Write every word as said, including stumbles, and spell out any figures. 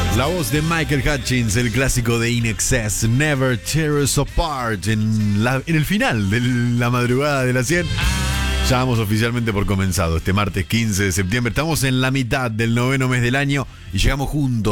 La voz de Michael Hutchins, el clásico de In Excess, Never Tear Us Apart, en, la, en el final de la madrugada de la cien. Ya vamos oficialmente por comenzado este martes quince de septiembre. Estamos en la mitad del noveno mes del año y llegamos juntos